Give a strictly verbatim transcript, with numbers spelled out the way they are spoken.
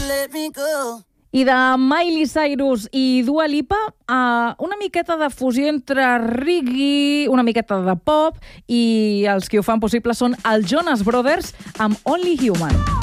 I de Miley Cyrus i Dua Lipa, uh, una miqueta de fusió entre reggae, una miqueta de pop, i els que ho fan possible són els Jonas Brothers amb Only Human.